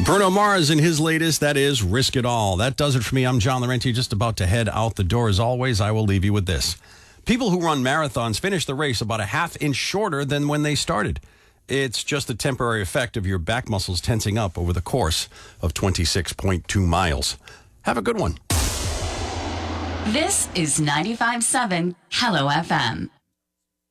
Bruno Mars in his latest, that is Risk It All. That does it for me. I'm John Laurenti, just about to head out the door. As always, I will leave you with this. People who run marathons finish the race about a half inch shorter than when they started. It's just a temporary effect of your back muscles tensing up over the course of 26.2 miles. Have a good one. This is 95.7 Hello FM.